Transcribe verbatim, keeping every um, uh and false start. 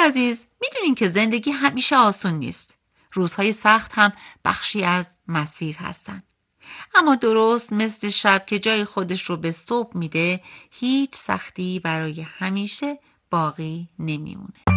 عزیز، میدونین که زندگی همیشه آسون نیست. روزهای سخت هم بخشی از مسیر هستن. اما درست مثل شب که جای خودش رو به صبح میده، هیچ سختی برای همیشه باقی نمیمونه.